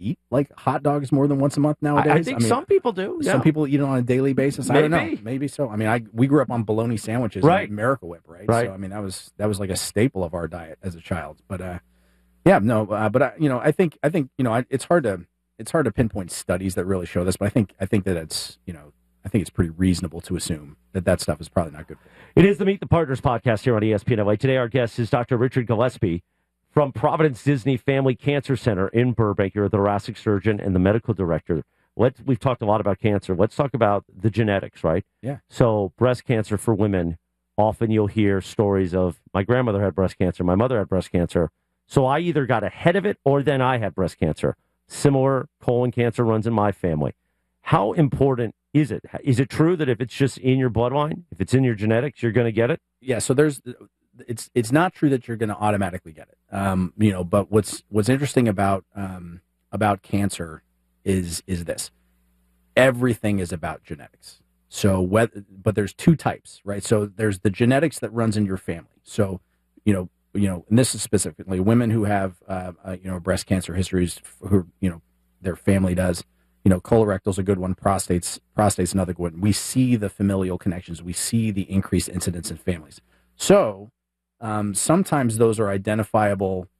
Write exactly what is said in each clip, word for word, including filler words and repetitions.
eat like hot dogs more than once a month nowadays. I, I think I mean, some people do. Yeah. Some people eat it on a daily basis. Maybe. I don't know. Maybe so. I mean, I we grew up on bologna sandwiches, right? And Miracle Whip, right? Right. So I mean, that was that was like a staple of our diet as a child. But uh, yeah, no. Uh, but I, you know, I think I think you know, I, it's hard to it's hard to pinpoint studies that really show this. But I think I think that it's you know. I think it's pretty reasonable to assume that that stuff is probably not good for you. It is the Meet the Partners podcast here on E S P N L A. Today, our guest is Doctor Richard Gillespie from Providence Disney Family Cancer Center in Burbank. You're the thoracic surgeon and the medical director. Let's, we've talked a lot about cancer. Let's talk about the genetics, right? Yeah. So breast cancer for women, often you'll hear stories of my grandmother had breast cancer, my mother had breast cancer. So I either got ahead of it or then I had breast cancer. Similar colon cancer runs in my family. How important is it? Is it true that if it's just in your bloodline, if it's in your genetics, you're going to get it? Yeah. So there's, it's it's not true that you're going to automatically get it. Um, you know, but what's what's interesting about um, about cancer is is this: everything is about genetics. So whether, but there's two types, right? So there's the genetics that runs in your family. So you know, you know, and this is specifically women who have uh, uh, you know breast cancer histories, who you know their family does. You know, colorectal's a good one. Prostate's prostate's another good one. We see the familial connections. We see the increased incidence in families. So um, sometimes those are identifiable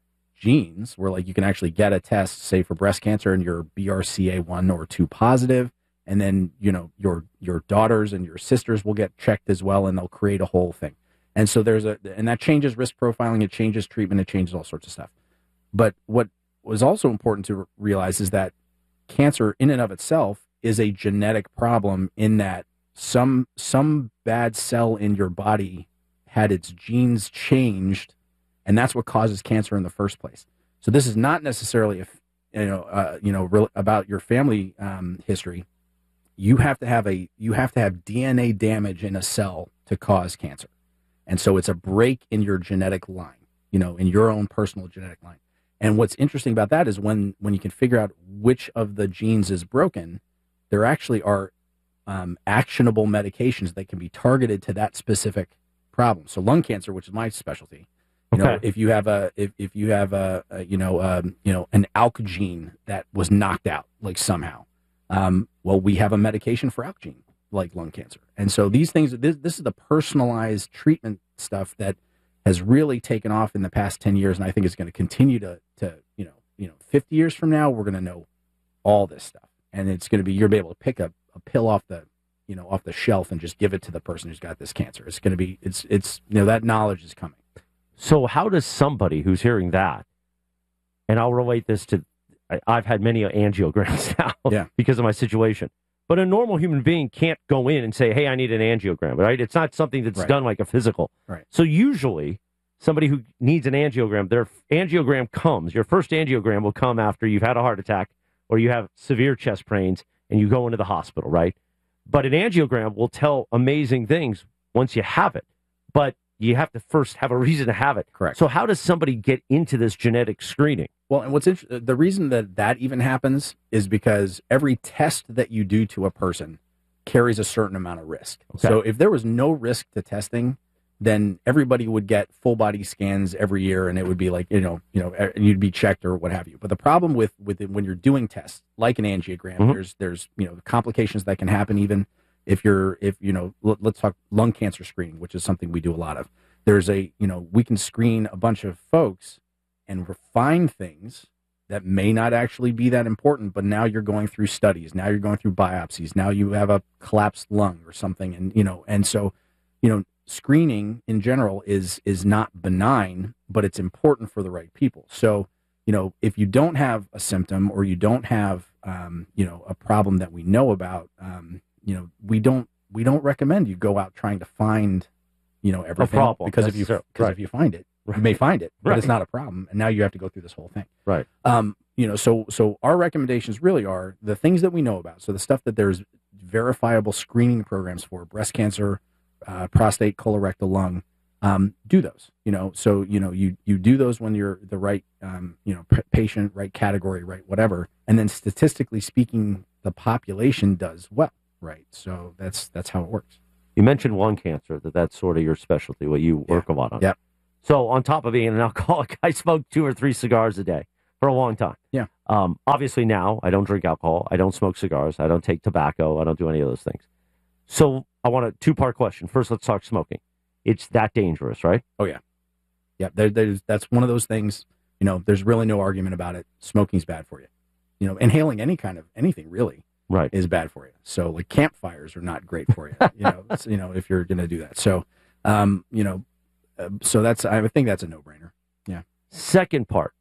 genes where, like, you can actually get a test, say for breast cancer, and you're B R C A one or two positive, and then you know your your daughters and your sisters will get checked as well, and they'll create a whole thing. And so there's a, and that changes risk profiling, it changes treatment, it changes all sorts of stuff. But what was also important to realize is that cancer in and of itself is a genetic problem, in that some some bad cell in your body had its genes changed, and that's what causes cancer in the first place. So this is not necessarily a, you know uh, you know re- about your family um, history. You have to have a you have to have D N A damage in a cell to cause cancer, and so it's a break in your genetic line, you know, in your own personal genetic line. And what's interesting about that is when, when you can figure out which of the genes is broken, there actually are um, actionable medications that can be targeted to that specific problem. So lung cancer, which is my specialty, you okay. know, if you have a if, if you have a, a you know um, you know an A L K gene that was knocked out, like somehow, um, well, we have a medication for A L K gene like lung cancer. And so these things, this, this is the personalized treatment stuff that has really taken off in the past ten years, and I think it's going to continue to, to you know, you know, fifty years from now, we're going to know all this stuff, and it's going to be, you're going to be able to pick a, a pill off the, you know, off the shelf and just give it to the person who's got this cancer. It's going to be, it's, it's, you know, that knowledge is coming. So how does somebody who's hearing that, and I'll relate this to, I, I've had many angiograms now yeah. because of my situation. But a normal human being can't go in and say, hey, I need an angiogram, right? It's not something that's right. done like a physical. Right. So usually somebody who needs an angiogram, their angiogram comes, your first angiogram will come after you've had a heart attack or you have severe chest pains and you go into the hospital, right? But an angiogram will tell amazing things once you have it. But you have to first have a reason to have it. Correct. So how does somebody get into this genetic screening? Well, and what's int- the reason that that even happens is because every test that you do to a person carries a certain amount of risk. Okay. So if there was no risk to testing, then everybody would get full body scans every year, and it would be like, you know, you know, you'd be checked or what have you. But the problem with with it, when you're doing tests like an angiogram, mm-hmm. there's there's you know complications that can happen even if you're if you know l- let's talk lung cancer screening, which is something we do a lot of. There's a you know we can screen a bunch of folks and refine things that may not actually be that important, but now you're going through studies, now you're going through biopsies, now you have a collapsed lung or something, and you know, and so, you know, screening in general is is not benign, but it's important for the right people. So, you know, if you don't have a symptom or you don't have, um, you know, a problem that we know about, um, you know, we don't we don't recommend you go out trying to find, you know, everything, a problem. because That's if you so, because right. if you find it. Right. You may find it, but right. it's not a problem, and now you have to go through this whole thing. Right. Um, you know, so so our recommendations really are the things that we know about. So the stuff that there's verifiable screening programs for: breast cancer, uh, prostate, colorectal, lung. Um, do those. You know, so you know you you do those when you're the right um, you know p- patient, right category, right whatever, and then statistically speaking, the population does well, right? So that's that's how it works. You mentioned lung cancer, that that's sort of your specialty, what you work yeah. a lot on. Yep. So on top of being an alcoholic, I smoke two or three cigars a day. for a long time. Yeah. Um, obviously now I don't drink alcohol. I don't smoke cigars. I don't take tobacco. I don't do any of those things. So I want a two-part question. First, let's talk smoking. It's that dangerous, right? Oh, yeah. Yeah, there, there's, that's one of those things, you know, there's really no argument about it. Smoking's bad for you. You know, inhaling any kind of anything really right. is bad for you. So like campfires are not great for you, you know, you know, if you're going to do that. So, um, you know, uh, so that's, I think that's a no-brainer. Yeah. Second part.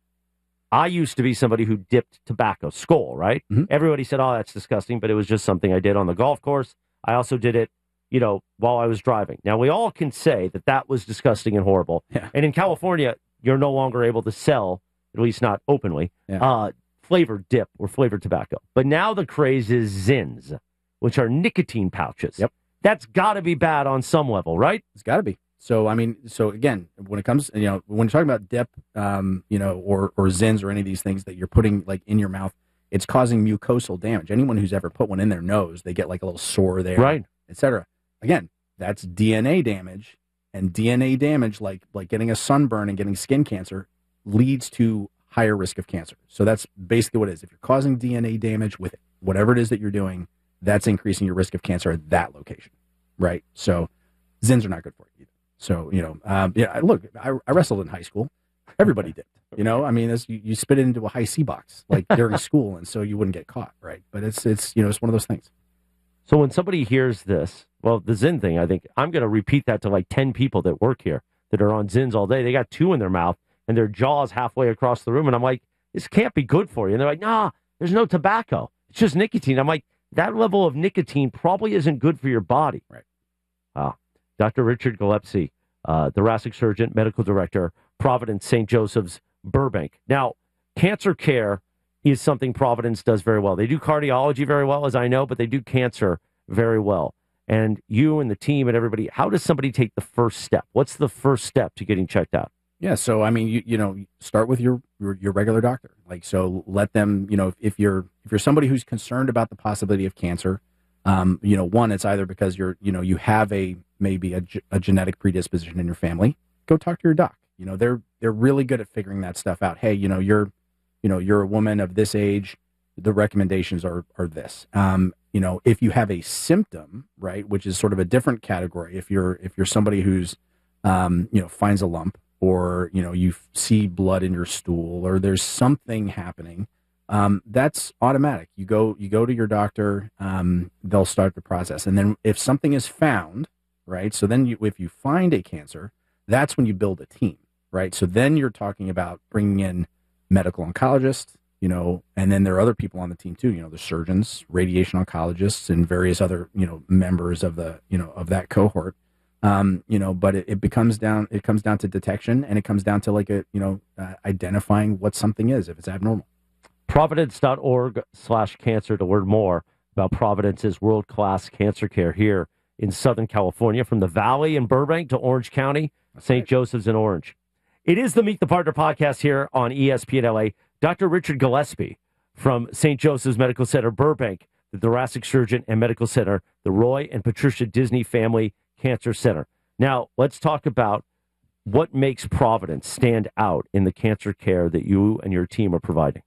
I used to be somebody who dipped tobacco, Skoal, right? Mm-hmm. Everybody said, oh, that's disgusting, but it was just something I did on the golf course. I also did it, you know, while I was driving. Now, we all can say that that was disgusting and horrible. Yeah. And in California, you're no longer able to sell, at least not openly, yeah. uh, flavored dip or flavored tobacco. But now the craze is Zins, which are nicotine pouches. Yep. That's got to be bad on some level, right? It's got to be. So, I mean, so again, when it comes, you know, when you're talking about dip, um, you know, or, or Zins or any of these things that you're putting like in your mouth, it's causing mucosal damage. Anyone who's ever put one in their nose, they get like a little sore there, right, et cetera. Again, that's D N A damage, and D N A damage, like like getting a sunburn and getting skin cancer, leads to higher risk of cancer. So that's basically what it is. If you're causing D N A damage with whatever it is that you're doing, that's increasing your risk of cancer at that location, right? So Zins are not good for you either. So, you know, um, yeah, look, I, I wrestled in high school. Everybody did. You know, I mean, as you, you spit it into a high C box like during school, and so you wouldn't get caught, right? But it's it's you know it's one of those things. So when somebody hears this, well, the Zyn thing, I think I'm going to repeat that to like ten people that work here that are on Zins all day. They got two in their mouth and their jaw's halfway across the room, and I'm like, this can't be good for you. And they're like, nah, there's no tobacco. It's just nicotine. I'm like, that level of nicotine probably isn't good for your body. Right. Ah, Doctor Richard Gillespie, uh, thoracic surgeon, medical director, Providence Saint Joseph's, Burbank. Now, cancer care is something Providence does very well. They do cardiology very well, as I know, but they do cancer very well. And you and the team and everybody, how does somebody take the first step? What's the first step to getting checked out? Yeah, so I mean, you you know, start with your your, your regular doctor. Like, so let them, you know, if, if you're if you're somebody who's concerned about the possibility of cancer, um, you know, one, it's either because you're, you know, you have a maybe a, a genetic predisposition in your family. Go talk to your doc. You know, they're they're really good at figuring that stuff out. Hey, you know, you're, you know, you're a woman of this age. The recommendations are are this. Um, you know, if you have a symptom, right, which is sort of a different category. If you're if you're somebody who's, um, you know, finds a lump, or you know, you see blood in your stool, or there's something happening, um, that's automatic. You go you go to your doctor. Um, they'll start the process, and then if something is found, right, so then you, if you find a cancer, that's when you build a team. Right. So then you're talking about bringing in medical oncologists, you know, and then there are other people on the team too, you know, the surgeons, radiation oncologists, and various other, you know, members of the, you know, of that cohort. Um, you know, but it, it becomes down, it comes down to detection, and it comes down to like a, you know, uh, identifying what something is, if it's abnormal. Providence.org slash cancer to learn more about Providence's world-class cancer care here in Southern California, from the Valley in Burbank to Orange County, Saint Joseph's in Orange. It is the Meet the Partner podcast here on E S P N L A. Doctor Richard Gillespie from Saint Joseph's Medical Center, Burbank, the thoracic surgeon and medical center, the Roy and Patricia Disney Family Cancer Center. Now, let's talk about what makes Providence stand out in the cancer care that you and your team are providing.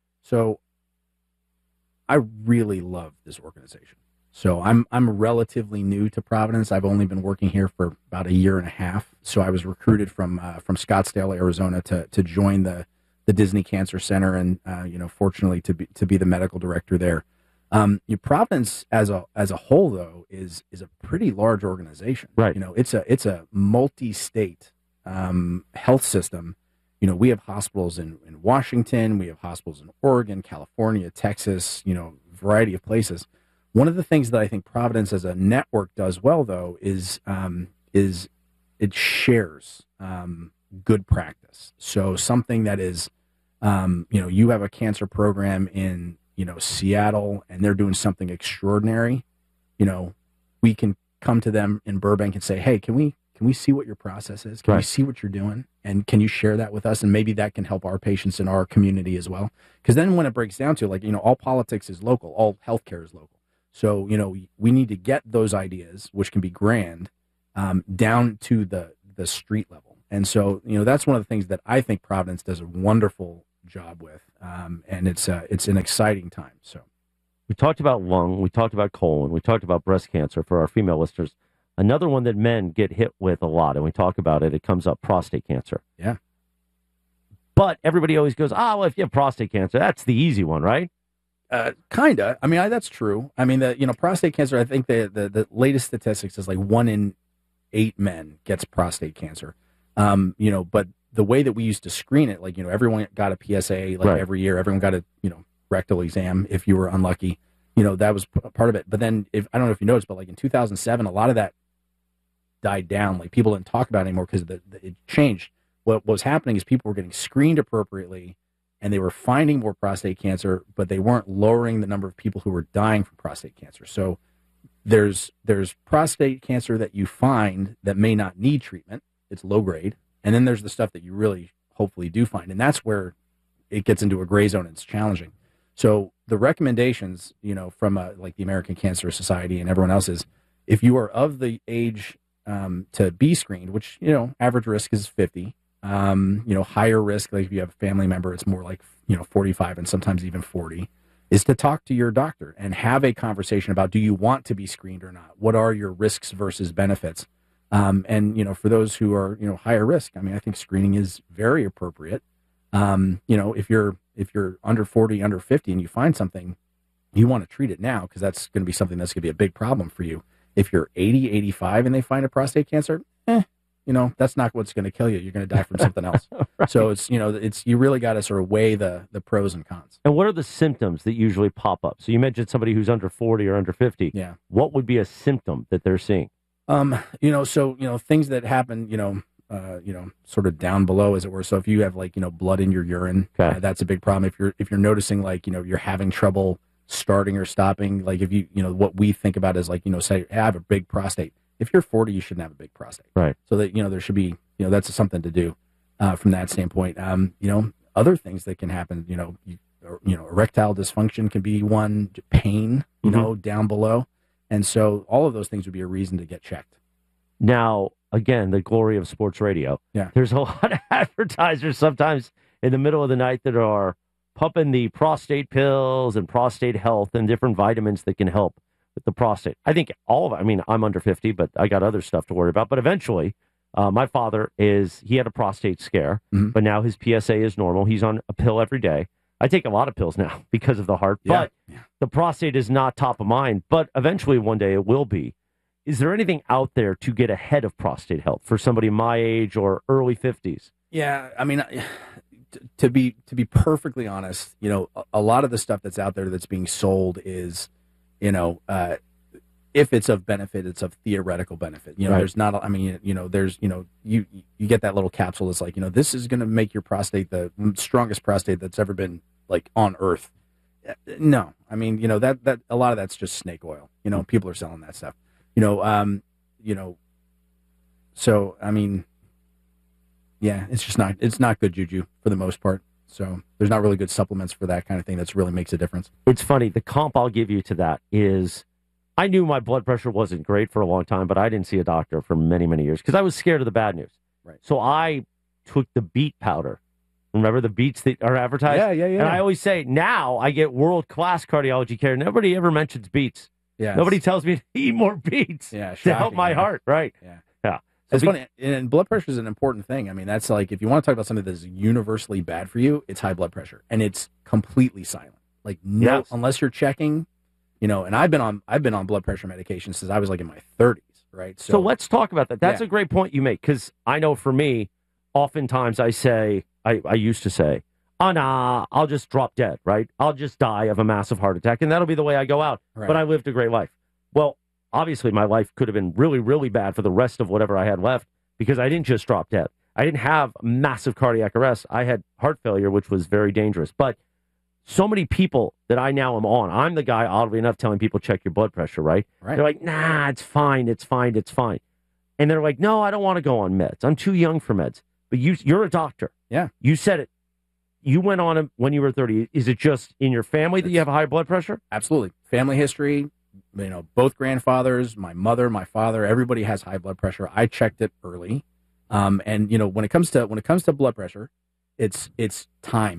So I really love this organization. So I'm I'm relatively new to Providence. I've only been working here for about a year and a half. So I was recruited from uh, from Scottsdale, Arizona, to to join the the Disney Cancer Center, and uh, you know, fortunately to be to be the medical director there. Um, you, Providence as a as a whole, though, is is a pretty large organization. Right. You know, it's a it's a multi-state um, health system. You know, we have hospitals in, in Washington, we have hospitals in Oregon, California, Texas. You know, variety of places. One of the things that I think Providence as a network does well, though, is um, is it shares um, good practice. So something that is, um, you know, you have a cancer program in, you know, Seattle, and they're doing something extraordinary. You know, we can come to them in Burbank and say, hey, can we can we see what your process is? Can right. we see what you're doing? And can you share that with us? And maybe that can help our patients in our community as well. Because then when it breaks down to, like, you know, all politics is local, all healthcare is local. So, you know, we need to get those ideas, which can be grand, um, down to the, the street level. And so, you know, that's one of the things that I think Providence does a wonderful job with, um, and it's uh, it's an exciting time. So We talked about lung, we talked about colon, we talked about breast cancer for our female listeners. Another one that men get hit with a lot, and we talk about it, it comes up prostate cancer. Yeah. But everybody always goes, oh, well, if you have prostate cancer, that's the easy one, right? Uh, kinda. I mean, I, that's true. I mean, the you know, prostate cancer. I think the, the the latest statistics is like one in eight men gets prostate cancer. Um, you know, but the way that we used to screen it, like you know, everyone got a P S A like Right. every year. Everyone got a you know rectal exam if you were unlucky. You know, that was p- part of it. But then, if I don't know if you noticed, but like in two thousand seven, a lot of that died down. Like people didn't talk about it anymore because the, the, it changed. What, what was happening is people were getting screened appropriately, and they were finding more prostate cancer, but they weren't lowering the number of people who were dying from prostate cancer. So there's there's prostate cancer that you find that may not need treatment. It's low grade. And then there's the stuff that you really hopefully do find. And that's where it gets into a gray zone and it's challenging. So the recommendations, you know, from uh, like the American Cancer Society and everyone else is, if you are of the age um, to be screened, which, you know, average risk is fifty, um, you know, higher risk, like if you have a family member, it's more like, you know, forty-five and sometimes even forty, is to talk to your doctor and have a conversation about, do you want to be screened or not? What are your risks versus benefits? Um, and, you know, for those who are, you know, higher risk, I mean, I think screening is very appropriate. Um, you know, if you're, if you're under forty, under fifty, and you find something, you want to treat it now because that's going to be something that's going to be a big problem for you. If you're eighty, eighty-five and they find a prostate cancer, eh, you know, that's not what's going to kill you. You're going to die from something else. Right. So it's, you know, it's, you really got to sort of weigh the, the pros and cons. And what are the symptoms that usually pop up? So you mentioned somebody who's under forty or under fifty. Yeah. What would be a symptom that they're seeing? Um, you know, so, you know, things that happen, you know, uh, you know, sort of down below, as it were. So if you have like, you know, blood in your urine, Okay. uh, that's a big problem. If you're, if you're noticing like, you know, you're having trouble starting or stopping, like if you, you know, what we think about is like, you know, say, hey, I have a big prostate. If you're forty, you shouldn't have a big prostate. Right. So that, you know, there should be, you know, that's something to do, uh, from that standpoint. Um, you know, other things that can happen, you know, you, or, you know, erectile dysfunction can be one, pain, you Mhm. know, down below. And so all of those things would be a reason to get checked. Now, again, the glory of sports radio. Yeah. There's a lot of advertisers sometimes in the middle of the night that are pumping the prostate pills and prostate health and different vitamins that can help with the prostate. I think all of it, I mean, I'm under fifty, but I got other stuff to worry about. But eventually, uh, my father is, he had a prostate scare, Mhm. but now his P S A is normal. He's on a pill every day. I take a lot of pills now because of the heart, Yeah. but the prostate is not top of mind. But eventually, one day, it will be. Is there anything out there to get ahead of prostate health for somebody my age or early fifties? Yeah, I mean, t- to be to be perfectly honest, you know, a, a lot of the stuff that's out there that's being sold is, you know, uh, if it's of benefit, it's of theoretical benefit. You know, Right. there's not. I mean, you know, there's, you know, you you get that little capsule that's like, you know, this is going to make your prostate the strongest prostate that's ever been like on Earth. Uh, No, I mean, you know, that that a lot of that's just snake oil. You know, people are selling that stuff. You know, um, you know, so I mean. Yeah, it's just not it's not good juju for the most part. So there's not really good supplements for that kind of thing that's really makes a difference. It's funny. The comp I'll give you to that is I knew my blood pressure wasn't great for a long time, but I didn't see a doctor for many, many years because I was scared of the bad news. Right. So I took the beet powder. Remember the beets that are advertised? Yeah, yeah, yeah. And I always say now I get world-class cardiology care. Nobody ever mentions beets. Yeah, Nobody it's- tells me to eat more beets yeah, to help shocking, my yeah. heart. Right. Yeah. Yeah. It's be- funny, and blood pressure is an important thing. I mean, that's like if you want to talk about something that's universally bad for you, it's high blood pressure, and it's completely silent. Like no, Yes. unless you're checking, you know. And I've been on I've been on blood pressure medication since I was like in my thirties, right? So, let's talk about that. That's Yeah. a great point you make because I know for me, oftentimes I say, I, I used to say, oh, nah, I'll just drop dead, right? I'll just die of a massive heart attack, and that'll be the way I go out. Right. But I lived a great life. Well, obviously, my life could have been really, really bad for the rest of whatever I had left because I didn't just drop dead. I didn't have massive cardiac arrest. I had heart failure, which was very dangerous. But so many people that I now am on, I'm the guy, oddly enough, telling people check your blood pressure, right? Right. They're like, nah, it's fine, it's fine, it's fine. And they're like, no, I don't want to go on meds. I'm too young for meds. But you, you're a doctor. Yeah. You said it. You went on them when you were thirty. Is it just in your family that you have high blood pressure? Absolutely, family history. You know, both grandfathers, my mother, my father, everybody has high blood pressure. I checked it early, um, and you know, when it comes to when it comes to blood pressure, it's it's time.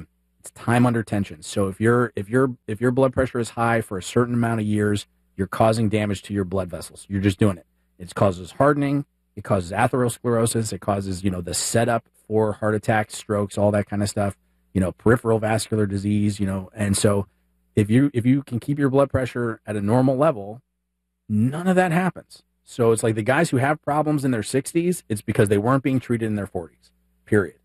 It's time under tension. So if your if your if your blood pressure is high for a certain amount of years, you're causing damage to your blood vessels. You're just doing it. It causes hardening. It causes atherosclerosis. It causes, you know, the setup for heart attacks, strokes, all that kind of stuff. You know, peripheral vascular disease. You know, and so if you if you can keep your blood pressure at a normal level, none of that happens. So it's like the guys who have problems in their sixties, it's because they weren't being treated in their forties. Period.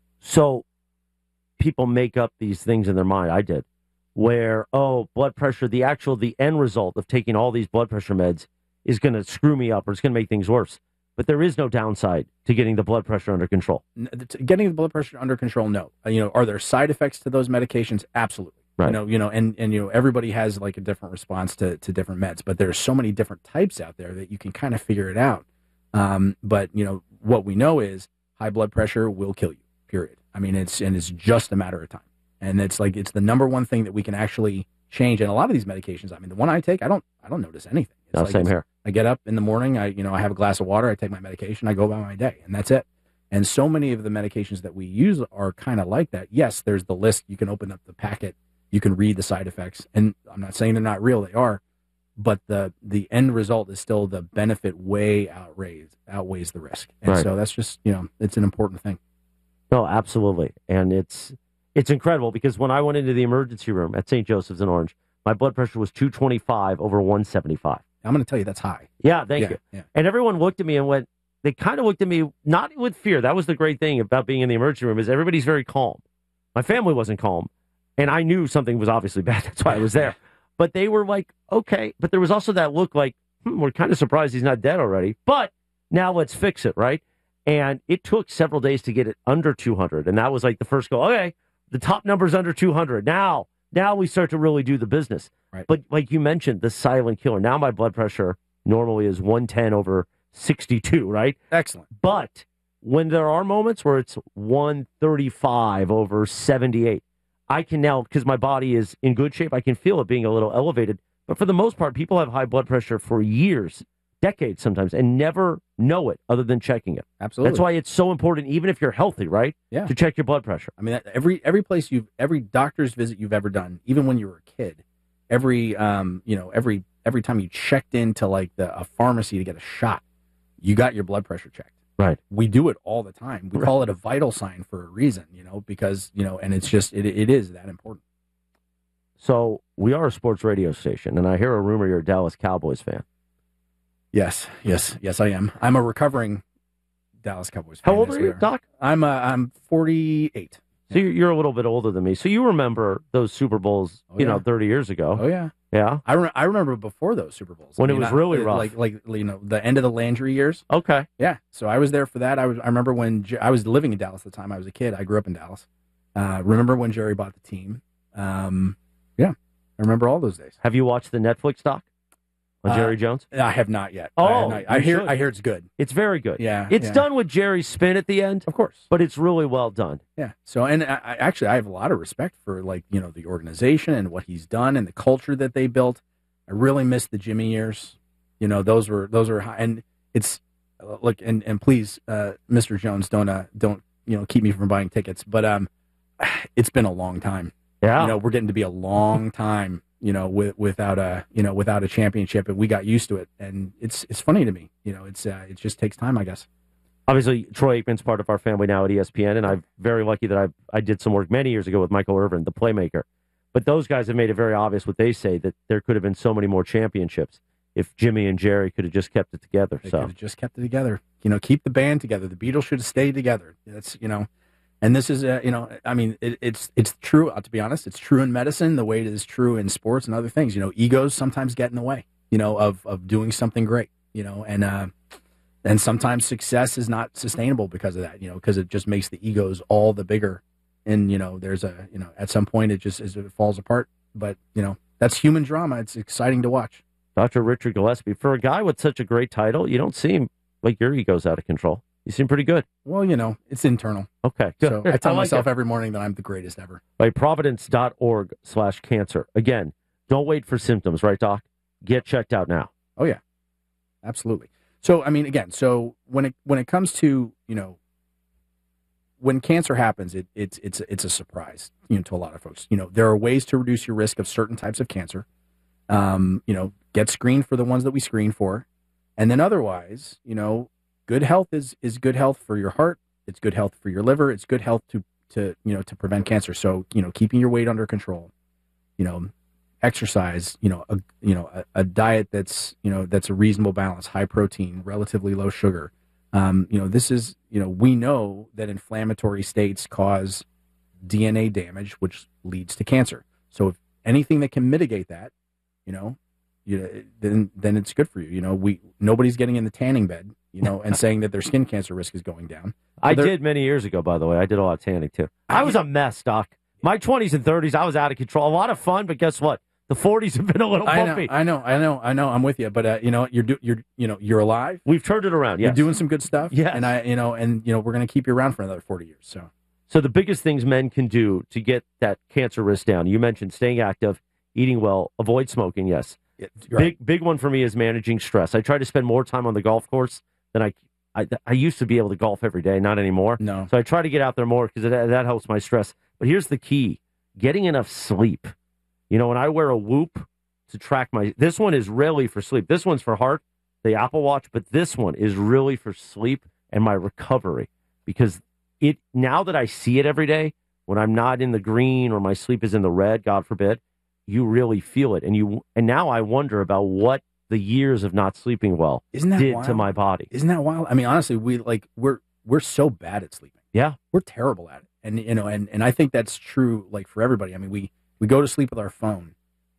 So people make up these things in their mind. I did, where, oh, blood pressure, the actual, the end result of taking all these blood pressure meds is going to screw me up or it's going to make things worse. But there is no downside to getting the blood pressure under control. Getting the blood pressure under control, no. You know, are there side effects to those medications? Absolutely. Right. You know, you know, and, and you know, everybody has like a different response to, to different meds, but there's so many different types out there that you can kind of figure it out. Um, but you know, what we know is high blood pressure will kill you. Period. I mean, it's and it's just a matter of time. And it's like it's the number one thing that we can actually change. And a lot of these medications, I mean, the one I take, I don't I don't notice anything. It's no, like same it's, here. I get up in the morning, I you know, I have a glass of water, I take my medication, I go about my day, and that's it. And so many of the medications that we use are kind of like that. Yes, there's the list. You can open up the packet, you can read the side effects, and I'm not saying they're not real, they are. But the the end result is still the benefit way outweighs outweighs the risk. And right. so that's just, you know, it's an important thing. No, absolutely. And it's it's incredible because when I went into the emergency room at Saint Joseph's in Orange, my blood pressure was two twenty-five over one seventy-five. I'm going to tell you that's high. Yeah, thank yeah, you. Yeah. And everyone looked at me and went, they kind of looked at me, not with fear. That was the great thing about being in the emergency room is everybody's very calm. My family wasn't calm. And I knew something was obviously bad. That's why I was there. But they were like, okay. But there was also that look like, hmm, we're kind of surprised he's not dead already. But now let's fix it, right? And it took several days to get it under two hundred. And that was like the first goal. Okay, the top number's under two hundred. Now, now we start to really do the business. Right. But like you mentioned, the silent killer. Now my blood pressure normally is one ten over sixty-two, right? Excellent. But when there are moments where it's one thirty-five over seventy-eight, I can now, because my body is in good shape, I can feel it being a little elevated. But for the most part, people have high blood pressure for years, decades sometimes, and never know it other than checking it. Absolutely. That's why it's so important, even if you're healthy, right? Yeah. To check your blood pressure. I mean, every every place you've, every doctor's visit you've ever done, even when you were a kid, every um, you know, every every time you checked into like the a pharmacy to get a shot, you got your blood pressure checked. Right. We do it all the time. We right. call it a vital sign for a reason, you know, because, you know, and it's just, it it is that important. So we are a sports radio station, and I hear a rumor you're a Dallas Cowboys fan. Yes, yes, yes, I am. I'm a recovering Dallas Cowboys fan. How old are you, Doc? I'm uh, I'm forty-eight. So you're, you're a little bit older than me. So you remember those Super Bowls, oh, you yeah. know, thirty years ago. Oh, yeah. Yeah. I, re- I remember before those Super Bowls. When I it mean, was I, really rough. Like, like, you know, the end of the Landry years. Okay. Yeah. So I was there for that. I was. I remember when Jer- I was living in Dallas at the time. I was a kid. I grew up in Dallas. Uh, remember when Jerry bought the team. Um, yeah. I remember all those days. Have you watched the Netflix doc on Uh, Jerry Jones? I have not yet. Oh, I, have not- I you hear. should. I hear it's good. It's very good. Yeah. It's yeah. done with Jerry's spin at the end, Of course. but it's really well done. Yeah. So, and I, I actually, I have a lot of respect for, like, you know, the organization and what he's done and the culture that they built. I really miss the Jimmy years. You know, those were those were high, and it's uh, look and and please, uh, Mister Jones, don't uh, don't you know keep me from buying tickets. But um, it's been a long time. Yeah. You know, we're getting to be a long time. You know, with, without a you know without a championship, and we got used to it. And it's it's funny to me. You know, it's uh, it just takes time, I guess. Obviously, Troy Aikman's part of our family now at E S P N, and I'm very lucky that I I did some work many years ago with Michael Irvin, the playmaker. But those guys have made it very obvious what they say, that there could have been so many more championships if Jimmy and Jerry could have just kept it together. They so could have just kept it together. You know, keep the band together. The Beatles should have stayed together. That's, you know, and this is, uh, you know, I mean, it, it's it's true, uh, to be honest. It's true in medicine the way it is true in sports and other things. You know, egos sometimes get in the way, you know, of, of doing something great, you know, and, uh, and sometimes success is not sustainable because of that, you know, because it just makes the egos all the bigger. And, you know, there's a, you know, at some point it just it falls apart. But, you know, that's human drama. It's exciting to watch. Doctor Richard Gillespie, for a guy with such a great title, you don't seem like your ego's out of control. You seem pretty good. Well, you know, it's internal. Okay, good. So I tell I like myself it. every morning that I'm the greatest ever. Right, providence.org slash cancer. Again, don't wait for symptoms, right, Doc? Get checked out now. Oh, yeah. Absolutely. So, I mean, again, so when it when it comes to, you know, when cancer happens, it, it's it's it's a surprise, you know, to a lot of folks. You know, there are ways to reduce your risk of certain types of cancer. Um, you know, get screened for the ones that we screen for, and then otherwise, you know, good health is is good health for your heart. It's good health for your liver. It's good health to to you know to prevent cancer. So you know, keeping your weight under control. You know, exercise. You know, a you know a, a diet that's you know that's a reasonable balance, high protein, relatively low sugar. Um, you know, this is, you know, we know that inflammatory states cause D N A damage, which leads to cancer. So if anything that can mitigate that, you know, you know, then then it's good for you. You know, we nobody's getting in the tanning bed, you know, and saying that their skin cancer risk is going down. So I did many years ago, by the way. I did a lot of tanning too. I was a mess, Doc. My twenties and thirties, I was out of control. A lot of fun, but guess what? The forties have been a little bumpy. I know, I know, I know, I know. I'm with you, but uh, you know, you're do, you're you know, you're alive. We've turned it around. Yes. You're doing some good stuff. Yeah, and I, you know, and you know, we're going to keep you around for another forty years. So, so the biggest things men can do to get that cancer risk down. You mentioned staying active, eating well, avoid smoking. Yes, yeah, right. big big one for me is managing stress. I try to spend more time on the golf course than I. I, I used to be able to golf every day, not anymore. No. So I try to get out there more because that helps my stress. But here's the key: getting enough sleep. You know, when I wear a Whoop to track my, this one is really for sleep. This one's for heart, the Apple Watch, but this one is really for sleep and my recovery, because it, now that I see it every day, when I'm not in the green or my sleep is in the red, God forbid, you really feel it. And you, and now I wonder about what the years of not sleeping well Isn't that did wild? to my body. Isn't that wild? I mean, honestly, we like, we're, we're so bad at sleeping. Yeah. We're terrible at it. And, you know, and, and I think that's true, like for everybody. I mean, we, we go to sleep with our phone.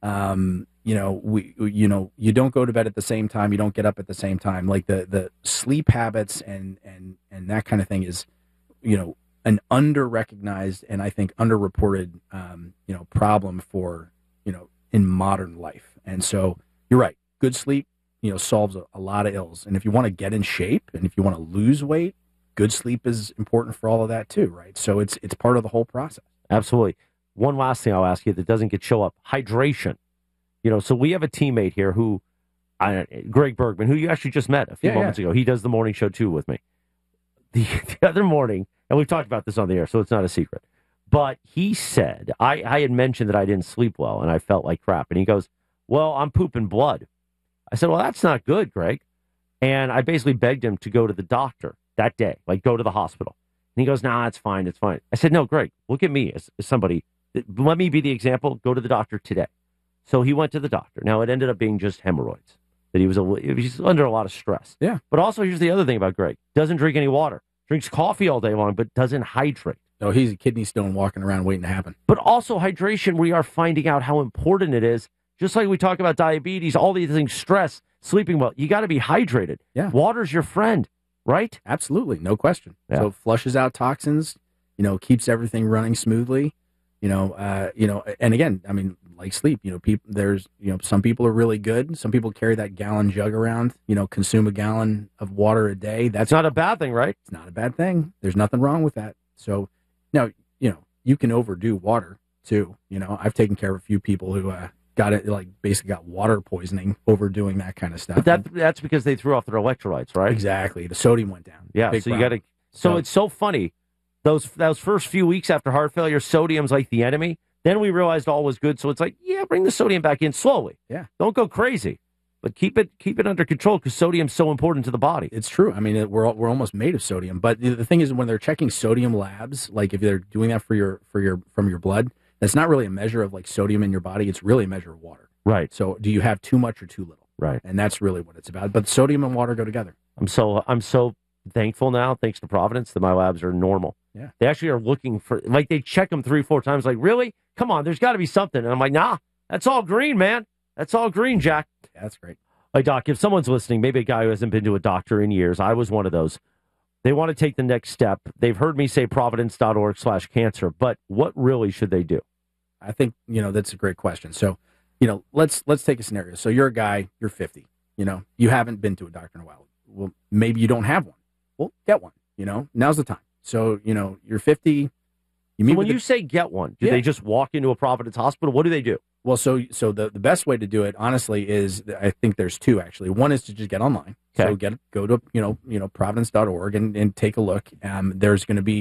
Um, you know, we, you know, you don't go to bed at the same time. You don't get up at the same time. Like the, the sleep habits and, and, and that kind of thing is, you know, an under-recognized and I think underreported, um, you know, problem for, you know, in modern life. And so you're right. Good sleep, you know, solves a, a lot of ills. And if you want to get in shape and if you want to lose weight, good sleep is important for all of that too, right? So it's, it's part of the whole process. Absolutely. One last thing I'll ask you that doesn't get show up, hydration. You know, so we have a teammate here who, I, Greg Bergman, who you actually just met a few yeah, moments yeah. ago. He does the morning show too with me. The, the other morning, and we've talked about this on the air, so it's not a secret, but he said, I, I had mentioned that I didn't sleep well and I felt like crap. And he goes, well, I'm pooping blood. I said, well, that's not good, Greg. And I basically begged him to go to the doctor that day, like go to the hospital. And he goes, nah, it's fine, it's fine. I said, no, Greg, look at me as, as somebody. Let me be the example. Go to the doctor today. So he went to the doctor. Now, it ended up being just hemorrhoids, that he was, a, he was under a lot of stress. Yeah. But also, here's the other thing about Greg. Doesn't drink any water. Drinks coffee all day long, but doesn't hydrate. No, he's a kidney stone walking around waiting to happen. But also hydration, we are finding out how important it is. Just like we talk about diabetes, all these things, stress, sleeping well. You got to be hydrated. Yeah. Water's your friend, right? Absolutely. No question. Yeah. So flushes out toxins, you know, keeps everything running smoothly. You know, uh, you know, and again, I mean, like sleep, you know, people, there's, you know, some people are really good. Some people carry that gallon jug around, you know, consume a gallon of water a day. That's not a bad thing, right? It's not a bad thing. There's nothing wrong with that. So now, you know, you can overdo water too. You know, I've taken care of a few people who uh, got it, like basically got water poisoning overdoing that kind of stuff. But that, that's because they threw off their electrolytes, right? Exactly. The sodium went down. Yeah. Big so you problem. got to, so, So- it's so funny. Those those first few weeks after heart failure, sodium's like the enemy. Then we realized all was good. So it's like, yeah, bring the sodium back in slowly. Yeah. Don't go crazy, but keep it keep it under control because sodium's so important to the body. It's true. I mean, it, we're all- we're almost made of sodium. But the, the thing is, when they're checking sodium labs, like if they're doing that for your for your from your blood, that's not really a measure of like sodium in your body. It's really a measure of water. Right. So do you have too much or too little? Right. And that's really what it's about. But sodium and water go together. I'm so I'm so thankful now, thanks to Providence, that my labs are normal. Yeah. They actually are looking for, like, they check them three, four times. Like, really? Come on, there's got to be something. And I'm like, nah, that's all green, man. That's all green, Jack. Yeah, that's great. Like, Doc, if someone's listening, maybe a guy who hasn't been to a doctor in years, I was one of those. They want to take the next step. They've heard me say providence.org slash cancer, but what really should they do? I think, you know, that's a great question. So, you know, let's let's take a scenario. So you're a guy, you're fifty, you know, you haven't been to a doctor in a while. Well, maybe you don't have one. Well, get one, you know, now's the time. So, you know, you're fifty. You meet So when with you the, say get one, do Yeah. they just walk into a Providence hospital? What do they do? well, so so the, the best way to do it, honestly, is I think there's two actually. One is to just get online. Okay. So get go to you know you know providence dot org and, and take a look. Um, there's going to be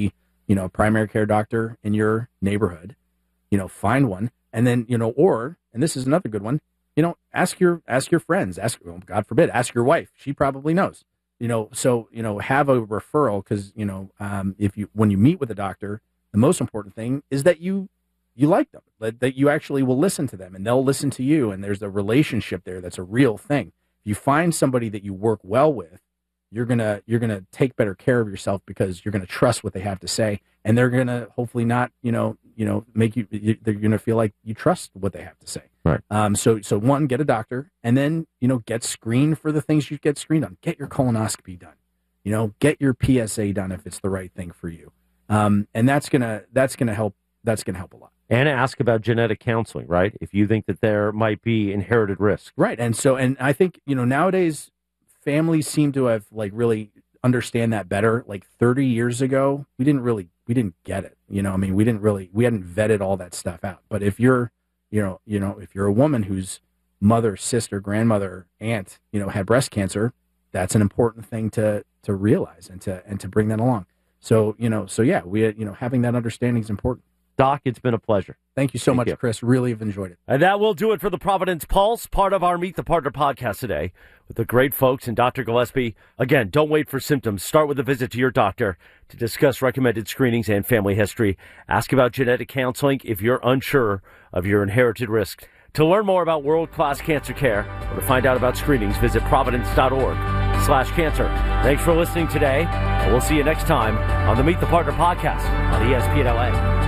you know, a primary care doctor in your neighborhood, you know, find one. And then, you know, or, and this is another good one, you know, ask your, ask your friends, ask, well, God forbid, ask your wife. She probably knows, you know, so, you know, have a referral. Cause you know, um, if you, when you meet with a doctor, the most important thing is that you, you like them, that, that you actually will listen to them and they'll listen to you. And there's a relationship there. That's a real thing. If you find somebody that you work well with, you're going to, you're going to take better care of yourself because you're going to trust what they have to say. And they're going to hopefully not, you know, you know, make you, you they're going to feel like you trust what they have to say. Right. Um, so, so one, get a doctor, and then, you know, get screened for the things you get screened on. Get your colonoscopy done, you know, get your P S A done if it's the right thing for you. Um, and that's going to, that's going to help. That's going to help a lot. And ask about genetic counseling, right? If you think that there might be inherited risk. Right. And so, and I think, you know, nowadays families seem to have like really understand that better. Like thirty years ago, we didn't really, we didn't get it. You know, I mean, we didn't really, we hadn't vetted all that stuff out. But if you're, you know, you know, if you're a woman whose mother, sister, grandmother, aunt, you know, had breast cancer, that's an important thing to, to realize and to, and to bring that along. So, you know, so yeah, we, you know, having that understanding is important. Doc, it's been a pleasure. Thank you so Thank much, you. Chris. Really have enjoyed it. And that will do it for the Providence Pulse, part of our Meet the Partner podcast today with the great folks and Doctor Gillespie. Again, don't wait for symptoms. Start with a visit to your doctor to discuss recommended screenings and family history. Ask about genetic counseling if you're unsure of your inherited risk. To learn more about world-class cancer care or to find out about screenings, visit providence.org slash cancer. Thanks for listening today, and we'll see you next time on the Meet the Partner podcast on E S P N L A.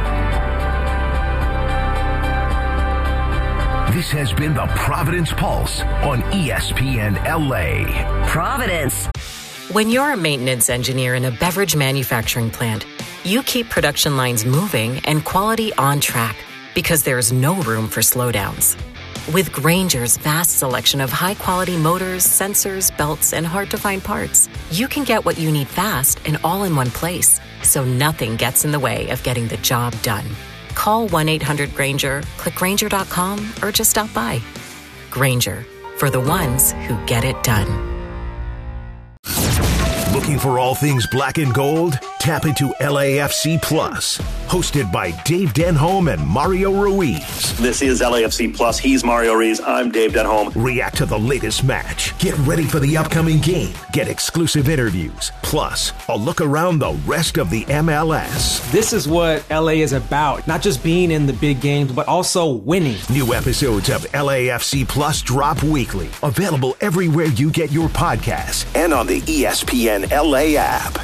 This has been the Providence Pulse on E S P N L A. Providence. When you're a maintenance engineer in a beverage manufacturing plant, you keep production lines moving and quality on track because there's no room for slowdowns. With Grainger's vast selection of high-quality motors, sensors, belts, and hard-to-find parts, you can get what you need fast and all in one place, so nothing gets in the way of getting the job done. Call one eight hundred Grainger, click Grainger dot com, or just stop by. Grainger, for the ones who get it done. Looking for all things black and gold? Tap into L A F C Plus, hosted by Dave Denholm and Mario Ruiz. This is L A F C Plus. He's Mario Ruiz. I'm Dave Denholm. React to the latest match. Get ready for the upcoming game. Get exclusive interviews. Plus, a look around the rest of the M L S. This is what L A is about. Not just being in the big games, but also winning. New episodes of L A F C Plus drop weekly. Available everywhere you get your podcasts and on the E S P N L A app.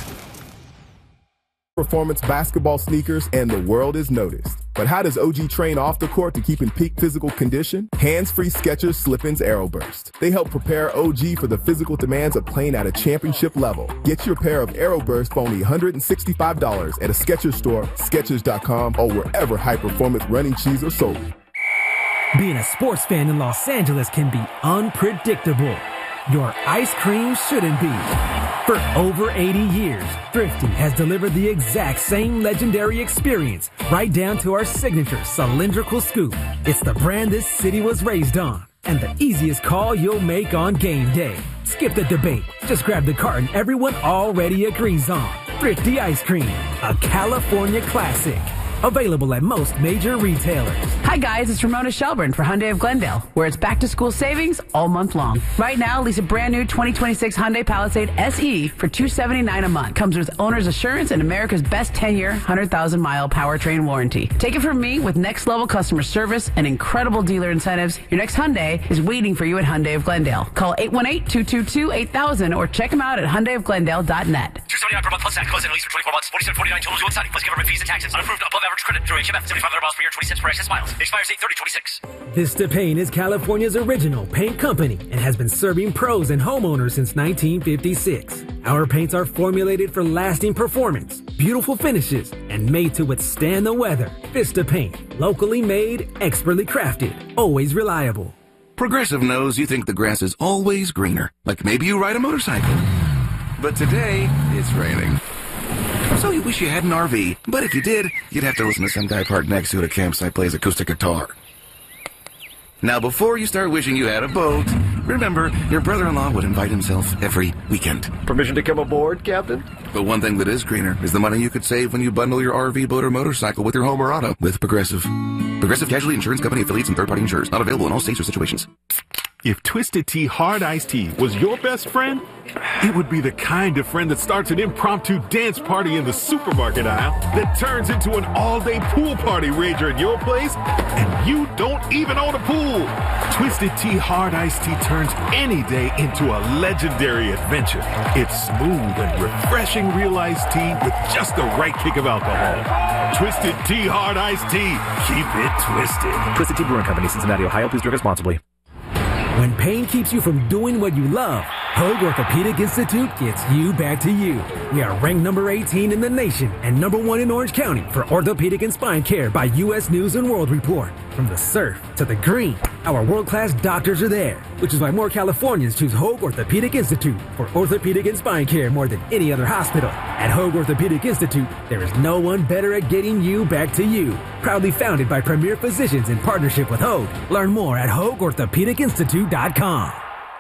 Performance basketball sneakers and the world is noticed. But how does O G train off the court to keep in peak physical condition? Hands-free Skechers Slip-ins Aeroburst. They help prepare O G for the physical demands of playing at a championship level. Get your pair of Aeroburst for only one hundred sixty-five dollars at a Skechers store, Skechers dot com, or wherever high-performance running shoes are sold. Being a sports fan in Los Angeles can be unpredictable. Your ice cream shouldn't be. For over eighty years, Thrifty has delivered the exact same legendary experience, right down to our signature cylindrical scoop. It's the brand this city was raised on, and the easiest call you'll make on game day. Skip the debate. Just grab the carton everyone already agrees on. Thrifty Ice Cream, a California classic. Available at most major retailers. Hi guys, it's Ramona Shelburne for Hyundai of Glendale, where it's back to school savings all month long. Right now, lease a brand new twenty twenty-six Hyundai Palisade S E for two hundred seventy-nine dollars a month. Comes with owner's assurance and America's best ten-year, one hundred thousand mile powertrain warranty. Take it from me, with next level customer service and incredible dealer incentives, your next Hyundai is waiting for you at Hyundai of Glendale. Call eight one eight, two two two, eight thousand or check them out at Hyundai of Glendale dot net. two seventy-nine per month plus tax. Close in lease for twenty-four months. forty-seven forty-nine total due outstanding plus government fees and taxes. Unapproved above average credit through H M F. seventy-five hundred miles per year. twenty cents per excess miles. Expires eight thirty twenty-six. Vista Paint is California's original paint company and has been serving pros and homeowners since nineteen fifty-six. Our paints are formulated for lasting performance, beautiful finishes, and made to withstand the weather. Vista Paint, locally made, expertly crafted, always reliable. Progressive knows you think the grass is always greener, like maybe you ride a motorcycle. But today, it's raining. So you wish you had an R V, but if you did, you'd have to listen to some guy parked next to at a campsite plays acoustic guitar. Now, before you start wishing you had a boat, remember, your brother-in-law would invite himself every weekend. Permission to come aboard, Captain? But one thing that is greener is the money you could save when you bundle your R V, boat, or motorcycle with your home or auto with Progressive. Progressive Casualty Insurance Company affiliates and third-party insurers. Not available in all states or situations. If Twisted Tea Hard Iced Tea was your best friend, it would be the kind of friend that starts an impromptu dance party in the supermarket aisle that turns into an all-day pool party rager at your place, and you don't even own a pool. Twisted Tea Hard Iced Tea turns any day into a legendary adventure. It's smooth and refreshing real iced tea with just the right kick of alcohol. Twisted Tea Hard Iced Tea. Keep it twisted. Twisted Tea Brewing Company, Cincinnati, Ohio. Please drink responsibly. When pain keeps you from doing what you love, Hoag Orthopedic Institute gets you back to you. We are ranked number eighteen in the nation and number one in Orange County for orthopedic and spine care by U S News and World Report. From the surf to the green, our world-class doctors are there, which is why more Californians choose Hoag Orthopedic Institute for orthopedic and spine care more than any other hospital. At Hoag Orthopedic Institute, there is no one better at getting you back to you. Proudly founded by premier physicians in partnership with Hoag. Learn more at hoag orthopedic institute dot com.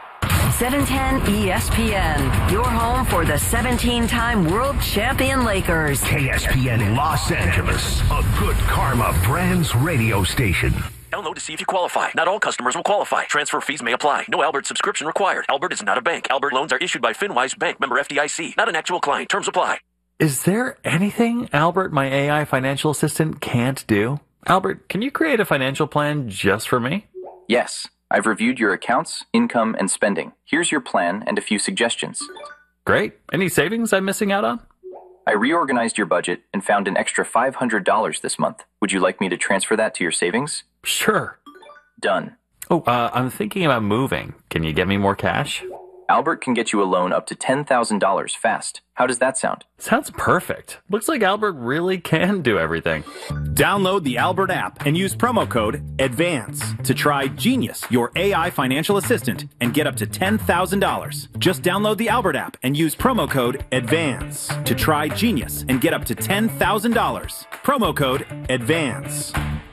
seven ten E S P N, your home for the seventeen-time world champion Lakers. K S P N Los Angeles, a Good Karma Brands radio station. Download to see if you qualify. Not all customers will qualify. Transfer fees may apply. No Albert subscription required. Albert is not a bank. Albert loans are issued by FinWise Bank, member F D I C. Not an actual client. Terms apply. Is there anything Albert, my A I financial assistant, can't do? Albert, can you create a financial plan just for me? Yes. I've reviewed your accounts, income, and spending. Here's your plan and a few suggestions. Great. Any savings I'm missing out on? I reorganized your budget and found an extra five hundred dollars this month. Would you like me to transfer that to your savings? Sure. Done. Oh, uh, I'm thinking about moving. Can you get me more cash? Albert can get you a loan up to ten thousand dollars fast. How does that sound? Sounds perfect. Looks like Albert really can do everything. Download the Albert app and use promo code ADVANCE to try Genius, your A I financial assistant, and get up to ten thousand dollars. Just download the Albert app and use promo code ADVANCE to try Genius and get up to ten thousand dollars. Promo code ADVANCE.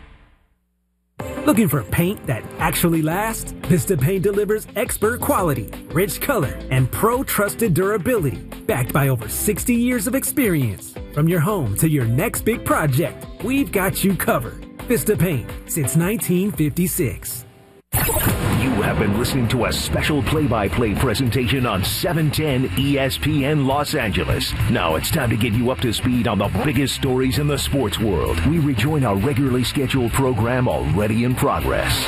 Looking for paint that actually lasts? Vista Paint delivers expert quality, rich color, and pro-trusted durability, backed by over sixty years of experience. From your home to your next big project, we've got you covered. Vista Paint, since nineteen fifty-six. You have been listening to a special play-by-play presentation on seven ten E S P N Los Angeles. Now it's time to get you up to speed on the biggest stories in the sports world. We rejoin our regularly scheduled program already in progress.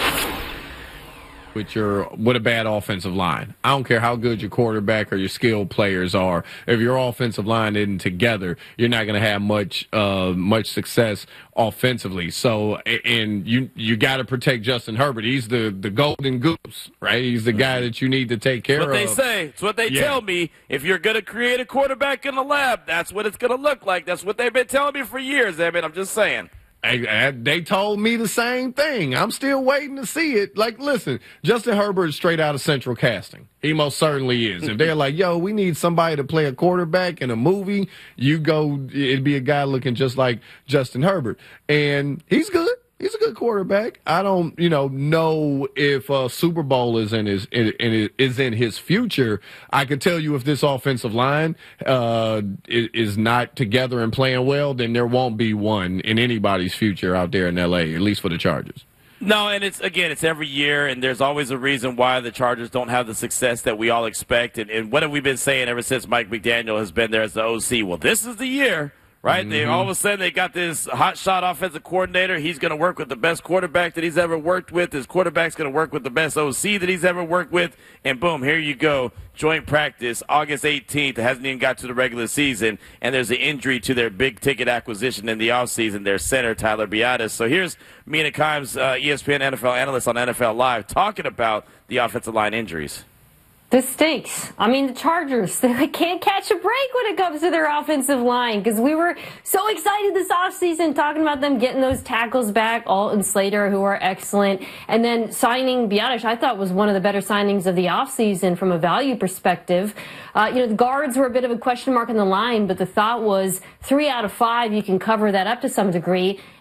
With your with a bad offensive line. I don't care how good your quarterback or your skilled players are. If your offensive line isn't together, you're not going to have much uh, much success offensively. So, and you you got to protect Justin Herbert. He's the, the golden goose, right? He's the guy that you need to take care of. It's what they say. It's what they yeah. tell me. If you're going to create a quarterback in the lab, that's what it's going to look like. That's what they've been telling me for years, Evan. I'm just saying. I, I, they told me the same thing. I'm still waiting to see it. Like, listen, Justin Herbert is straight out of Central Casting. He most certainly is. If they're like, yo, we need somebody to play a quarterback in a movie, you go, it'd be a guy looking just like Justin Herbert. And he's good. He's a good quarterback. I don't, you know, know if uh, Super Bowl is in his in, in, is in his future. I could tell you if this offensive line uh, is not together and playing well, then there won't be one in anybody's future out there in L A, at least for the Chargers. No, and it's, again, it's every year, and there's always a reason why the Chargers don't have the success that we all expect. And, and what have we been saying ever since Mike McDaniel has been there as the O C? Well, this is the year. Right? Mm-hmm. They all of a sudden they got this hotshot offensive coordinator. He's going to work with the best quarterback that he's ever worked with. His quarterback's going to work with the best O C that he's ever worked with. And boom, here you go. Joint practice, August eighteenth. It hasn't even got to the regular season. And there's an injury to their big-ticket acquisition in the offseason, their center, Tyler Biadasz. So here's Mina Kimes, uh, E S P N N F L analyst on N F L Live, talking about the offensive line injuries. This stinks. I mean, the Chargers, they can't catch a break when it comes to their offensive line because we were so excited this offseason talking about them getting those tackles back, Alt and Slater, who are excellent, and then signing Biadasz, I thought was one of the better signings of the offseason from a value perspective. Uh, you know, the guards were a bit of a question mark on the line, but the thought was three out of five, you can cover that up to some degree.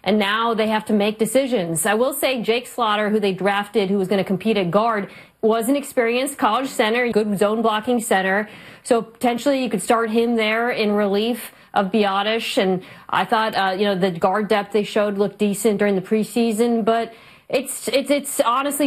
and now they have to make decisions. I will say Jake Slaughter, who they drafted, who was going to compete at guard, was an experienced college center, good zone blocking center. So potentially you could start him there in relief of Biotish. And I thought, uh, you know, the guard depth they showed looked decent during the preseason, but it's it's it's honestly